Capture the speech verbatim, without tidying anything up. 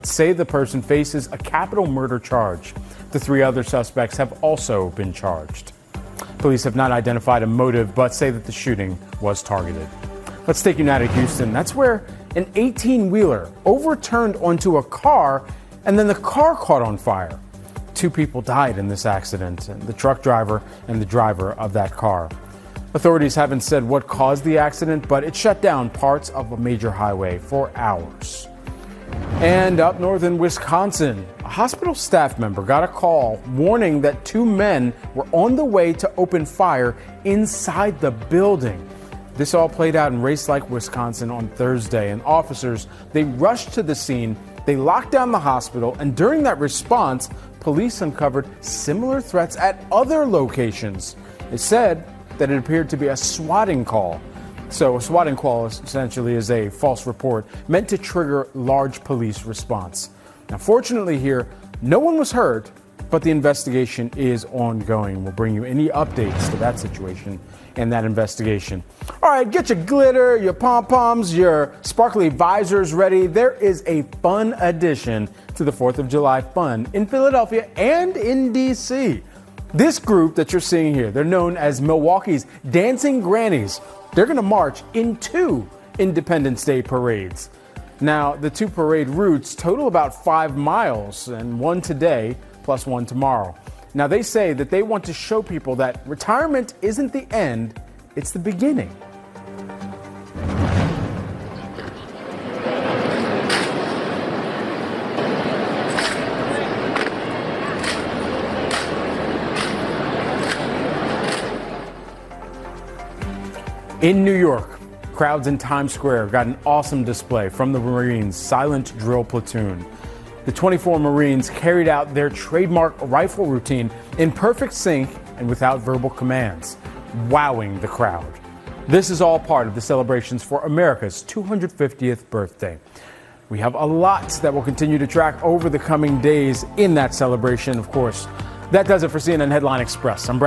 say the person faces a capital murder charge. The three other suspects have also been charged. Police have not identified a motive, but say that the shooting was targeted. Let's take you now to Houston. That's where an eighteen-wheeler overturned onto a car, and then the car caught on fire. Two people died in this accident, the truck driver and the driver of that car. Authorities haven't said what caused the accident, but it shut down parts of a major highway for hours. And up north in Wisconsin, a hospital staff member got a call warning that two men were on the way to open fire inside the building. This all played out in Race Lake, Wisconsin on Thursday, and officers, they rushed to the scene, they locked down the hospital, and during that response, police uncovered similar threats at other locations. It said that it appeared to be a swatting call. So a swatting call essentially is a false report meant to trigger large police response. Now, fortunately here, no one was hurt, but the investigation is ongoing. We'll bring you any updates to that situation and that investigation. All right, get your glitter, your pom-poms, your sparkly visors ready. There is a fun addition to the fourth of July fun in Philadelphia and in D C. This group that you're seeing here, they're known as Milwaukee's Dancing Grannies. They're going to march in two Independence Day parades. Now, the two parade routes total about five miles, and one today plus one tomorrow. Now, they say that they want to show people that retirement isn't the end, it's the beginning. In New York, crowds in Times Square got an awesome display from the Marines' Silent Drill Platoon. The twenty-four Marines carried out their trademark rifle routine in perfect sync and without verbal commands, wowing the crowd. This is all part of the celebrations for America's two hundred fiftieth birthday. We have a lot that will continue to track over the coming days in that celebration, of course. That does it for C N N Headline Express. I'm Brad